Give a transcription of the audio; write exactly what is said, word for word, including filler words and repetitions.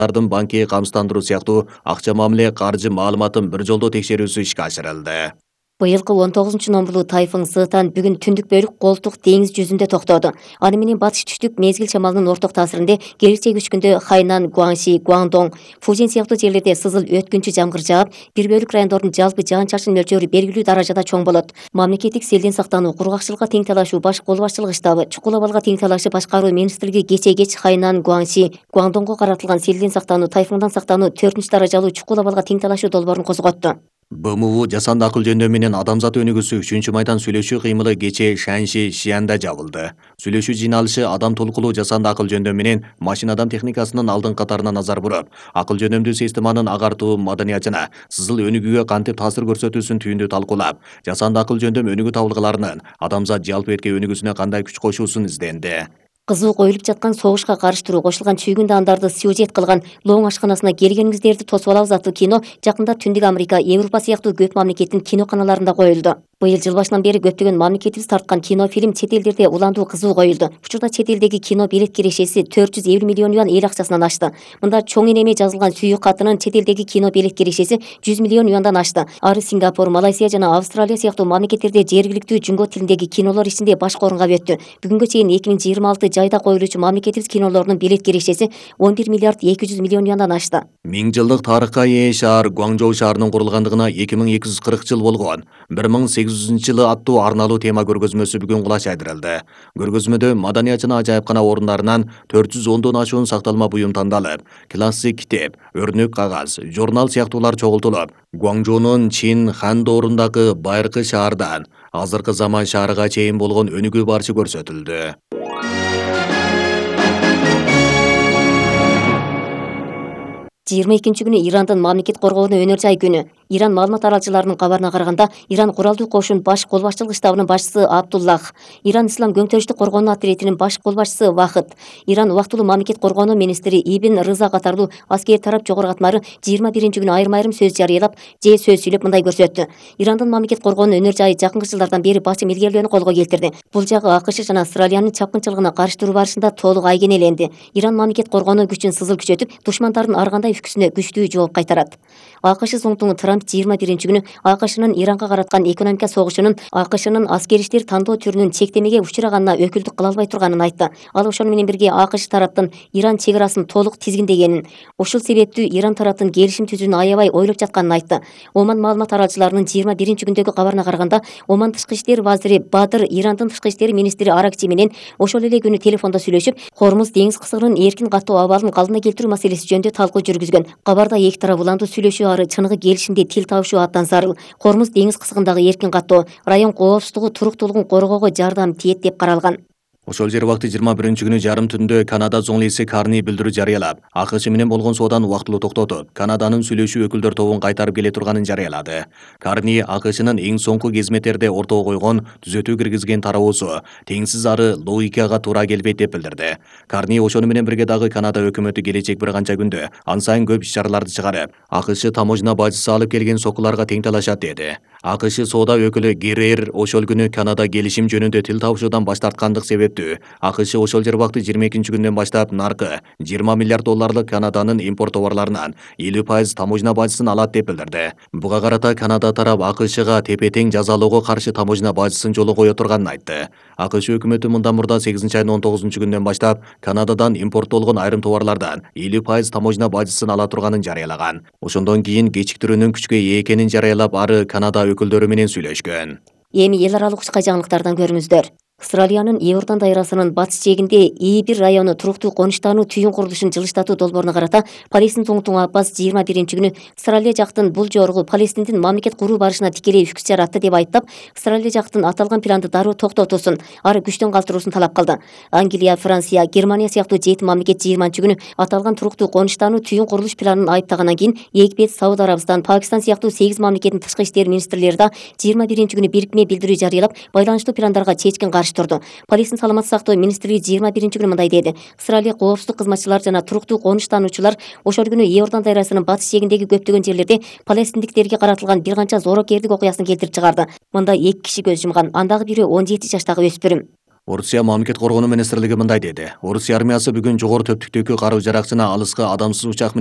банки камсыздандыруу сыяктуу акча мамиле каржы маалыматын бир жолдоо текшерүүсү ишке ашырылды. Быйылкы он тогузунчу номерлуу тайфун Сытан бүгүн түндүк бөлүк Колтук деңиз жүзүндө токтоду. Аны менен батыш түштүк мезгил шамалынын орток таасиринде келече күчкүндө Хайнан, Гуанши, Гуандong, Фужин сыяктуу жерлерде сызыл өткүнчү жамгыр жаап, бир бөлүк райондордун жалпы жаан-чачын мөлчөрү белгилүү даражада чоң болот. Мамлекеттик селден сактануу, кургакчылыкка тең талашуу баш кол башчылык штабы, чукул абалга тең талашуу башкаруу министрлиги кечээ кеч Хайнан, Гуанши, Гуандонгго каратылган селден сактануу, тайфундан сактануу төртүнчү даражалуу чукул абалга тең талашуу долбоорун козготту. Б М У жасанды акыл жөндөмү менен адамзат өнүгүүсү үчүнчү майдан сүйлөшүү кыймылы кечээ Шанши Шиянда жабылды. Сүйлөшүү жыйналышы адам толкулуу жасанды акыл жөндөмү менен машинадан техникасынын алдыңкы катарына назар буруп, акыл жөндөмдүү системанын агартуу, маданиятына, сызыл өнүгүүгө кантип таасир көрсөтүүсүн түйүндүү талкуулап, жасанды акыл жөндөм өнүгүү табылгаларынын адамзат жалпы эрке өнүгүүсүнө кандай күч кошуусун изденди. Кызуу коюлуп жаткан согушка карыштыруу кошулган чүйгүндө андарды сюжет кылган Лоң ашканасына келгениңиздерди тосуп алабыз аттуу кино жакында Түндүк Америка, Европа сыяктуу көп мамлекеттин киноканаларында коюлду. Быйыл жыл башынан бери көптөгөн мамлекетибиз тарткан кинофильм чет элдерде уландуу кызуу коюлду. Учурда чет элдеги кино билет кирешеси төрт жүз элүү миллион юан эл акчасынан ашты. Мында чоң энеме жазылган сүйүү катынын чет элдеги кино билет кирешеси жүз миллион юандан ашты. Ары Сингапур, Малайзия жана Австралия сыяктуу мамлекеттерде жергиликтүү жүнгө тилиндеги кинолор ичинде башкы орунга өттү. Бүгүнгө чейин эки миң жыйырма алты жайда коюлуучу мамлекетибиз кинолорунун билет кирешеси он бир миллиард эки жүз миллион юандан ашты. Миң жылдык тарыхка ээ шаар Гуаңжоу шаарынын курулгандыгына эки миң эки жүз кырк жыл болгон. бир миң сегиз жүзүнчү жылы аттуу арналуу тема көргөзмөсү бүгүн кулаш айдырылды. Көргөзмөдө маданият жана ажайыпкана орундарынан төрт жүз ондон ашуун сакталма буюм тандалып, классик китеп, өрнөк кагаз, журнал сыяктуулар чогултулуп, Гуаңжоунун Чин хан доорундагы байыркы шаардан азыркы заман шаарыга чейин болгон өнүгүү барышы көрсөтүлдү. жыйырма экинчи күнү Ирандын мамлекет коргоону өнөр жай күнү. Иран маалымат аралчыларынын кабарына караганда, Иран куралдуу кошун баш кол башчылык штабынын башчысы Абдуллах, Иран Ислам көңтөрүштүк коргоонуу отрядынын баш кол башчысы Вахыт, Иран убактылуу мамлекет коргоонуу министри Ибн Рыза катарлуу аскер тарап жогору катмары жыйырма биринчи күнү айрым-айрым сөз жарыялап, же сөз сүйлөп мындай көрсөттү. Ирандын мамлекет коргоонуу өнөр жайы жакынкы жылдардан бери басым илгерилөөнү колго келтирди. Бул жагы АКШ жана Австралиянын чапкынчылыгына каршы туруу барышында толук айгенеленди. Иран мамлекет коргоонуу күчүн сызыл күчөтүп, душмандардын ар кандай үскүсүнө күчтүү жооп кайтарат. АКШ соңтуңу Трамп жыйырма биринчи күнү АКШнын Иранга караткан экономика согушунун АКШнын аскери иштер тандоо түрүнүн чектемеге учураганына өкүлдүк кыла албай турганын айтты. Ал ошону менен бирге АКШ тараптын Иран чек арасын толук тизгиндегенин, ушул себептүү Иран тараптын келишим түзүүнү аябай ойлоп жатканын айтты. Оман маалымат аралчыларынын жыйырма биринчи күндөгү кабарына караганда, Оман тышкы иштер вазири Бадыр Ирандын тышкы иштер министри Аракчи менен ошол эле күнү телефондо сүйлөшүп, Хормуз деңиз кысырынын эркин каттоо абалын калыбына келтирүү маселеси жөнүндө талкуу жүргүзгөн. Кабарда эки тарап уландуу сүйлөшүү ары чыныгы келишимде тил табышуу абдан зарыл. Хормуз деңиз кысыгындагы эркин каттоо район коопсуздугу, туруктуулугун коргоого жардам тиет деп каралган. Ошол жер убакыты жыйырма биринчи күнү жарым түндө Канада зоңлиси Карни билдирүү жарыялап, АКШ менен болгон соодан убактылуу токтотуп, Канаданын сүйлөшүү өкүлдөр тобун кайтарып келе турганын жарыялады. Карни АКШнын эң соңку кезметтерде ортого койгон түзөтүү киргизген тараабусу теңсиз ары логикага туура келбейт деп билдирди. Карни ошону менен бирге дагы Канада өкмөтү келечек бир канча күндө ан сайын көп иш-чараларды чыгарып, АКШ таможня бажысы алып келген сокуларга тең талашат деди. АКШ соода өкүлү Геррер ошол күнү Канада келишим жөнүндө тил табышуудан баш тарткандык себептүү АКШ ошол жер убакыты жыйырма экинчи күндөн баштап наркы жыйырма миллиард долларлык Канаданын импорт товарларынан элүү пайыз таможня бажысын алат деп билдирди. Буга карата Канада тарап АКШга тепе-тең жазалоого каршы таможня бажысын жолго кое турганын айтты. АКШ өкмөтү мындан мурда сегизинчи айдын он тогузунчу күндөн баштап Канададан импорттолгон айрым товарлардан элүү пайыз таможня бажысын ала турганын жарыялаган. Ошондон кийин кечиктирүүнүн күчкө ээ экенин жарыялап, ары Канада өкүлдөрү менен сүйлөшкөн. Эми эл аралык учка жаңылыктардан көрүңүздөр. Австралиянын Иордан дайрасынын батыш жээгинде И бир району туруктуу конуштануу түйүн курулушун жылыштатуу долбооруна карата Палестин тоңтуң Аббас жыйырма биринчи күнү Австралия жактын бул жоругу Палестиндин мамлекет куруу барышына тикелей үскүс жаратты деп айыптап, Австралия жактын аталган планды дароо токтотуусун, ары күчтөн калтыруусун талап кылды. Англия, Франция, Германия сыяктуу жети мамлекет жыйырманчы күнү аталган туруктуу конуштануу түйүн курулуш планын айыптагандан кийин Египет, Сауд Арабистан, Пакистан сыяктуу сегиз мамлекеттин тышкы иштер министрлери да жыйырма биринчи күнү бирикме билдирүү жарыялап, байланыштуу пландарга чечкин каршы турду. Палестин саламат сактоо министрлиги жыйырма биринчи күнү мындай деди: Австралия коопсуздук кызматчылары жана туруктуу конуштануучулар ошол күнү Иордан дайрасынын батыш жээгиндеги көптөгөн жерлерде палестиндиктерге каратылган бир канча зорок эрдик окуясын келтирип чыгарды. Мында эки киши көз жумган, андагы бирөө он жети жаштагы өспүрүм. Орусия мамлекет коргонуу министрлиги мындай деди. Орусия армиясы бүгүн жогору төптүктөгү каруу жаракчыны алыскы адамсыз учак